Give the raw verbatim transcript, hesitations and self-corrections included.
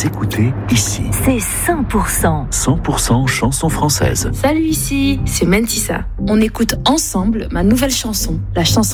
Vous écoutez ici. C'est cent pour cent. cent pour cent chansons françaises. Salut, ici, c'est Mentissa. On écoute ensemble ma nouvelle chanson, la chanson